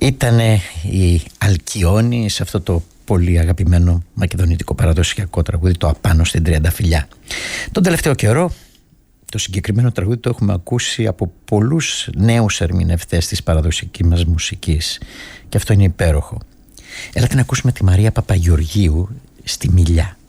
Ήτανε η Αλκιόνη σε αυτό το πολύ αγαπημένο μακεδονίτικο παραδοσιακό τραγούδι, το «Απάνω στην Τριανταφυλλιά». Τον τελευταίο καιρό το συγκεκριμένο τραγούδι το έχουμε ακούσει από πολλούς νέους ερμηνευτές της παραδοσιακής μας μουσικής και αυτό είναι υπέροχο. Έλατε να ακούσουμε τη Μαρία Παπαγεωργίου στη Μιλιά.